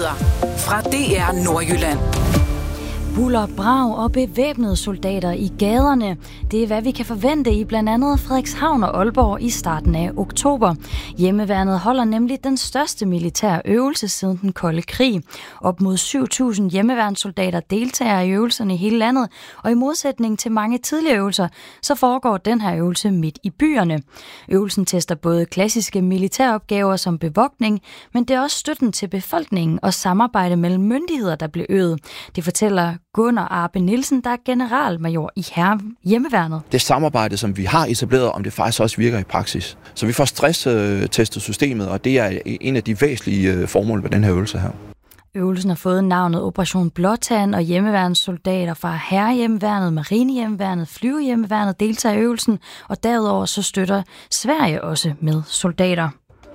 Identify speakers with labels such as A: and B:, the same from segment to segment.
A: Nyheder fra DR Nordjylland.
B: Buller, brag og bevæbnede soldater i gaderne. Det er, hvad vi kan forvente i blandt andet Frederikshavn og Aalborg i starten af oktober. Hjemmeværnet holder nemlig den største militære øvelse siden den kolde krig. Op mod 7.000 hjemmeværnssoldater deltager i øvelserne i hele landet, og i modsætning til mange tidligere øvelser, så foregår den her øvelse midt i byerne. Øvelsen tester både klassiske militæropgaver som bevogtning, men det er også støtten til befolkningen og samarbejde mellem myndigheder, der bliver øget. Det fortæller Gunnar Arbe Nielsen, der er generalmajor i hjemmeværnet.
C: Det samarbejde, som vi har etableret, om det faktisk også virker i praksis. Så vi får stresstestet systemet, og det er en af de væsentlige formål ved den her øvelse her.
B: Øvelsen har fået navnet Operation Blåtand, og hjemmeværnssoldater fra Herrehjemmeværnet, Marinehjemmeværnet, Flyvehjemmeværnet deltager i øvelsen, og derudover så støtter Sverige også med soldater.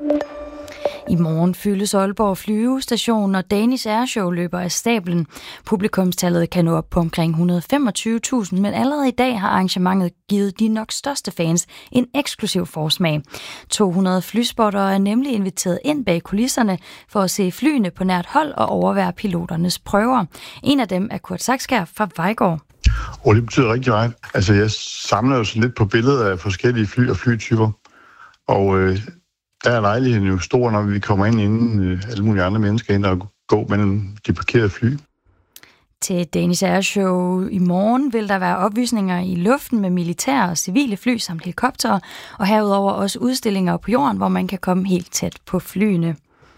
B: I morgen fyldes Aalborg Flyvestation, og Danish Airshow løber af stablen. Publikumstallet kan nå op på omkring 125.000, men allerede i dag har arrangementet givet de nok største fans en eksklusiv forsmag. 200 flyspotter er nemlig inviteret ind bag kulisserne for at se flyene på nært hold og overvære piloternes prøver. En af dem er Kurt Saxkjær fra Vejgaard.
D: Det betyder rigtig meget. Altså, jeg samler jo sådan lidt på billeder af forskellige fly og flytyper, og der er lejligheden jo stor, når vi kommer ind inden alle mulige andre mennesker ind og gå mellem de parkerede fly.
B: Til Danish Airshow i morgen vil der være opvisninger i luften med militære og civile fly samt helikoptere, og herudover også udstillinger på jorden, hvor man kan komme helt tæt på flyene.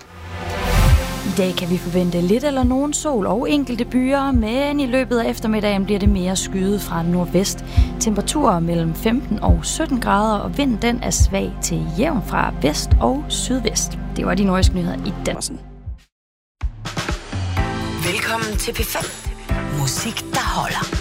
B: I dag kan vi forvente lidt eller nogen sol og enkelte byer, men i løbet af eftermiddagen bliver det mere skyet fra nordvest. Temperaturer mellem 15 og 17 grader, og vinden den er svag til jævn fra vest og sydvest. Det var de nordiske nyheder i Danmark.
A: Velkommen til P5. Musik, der holder.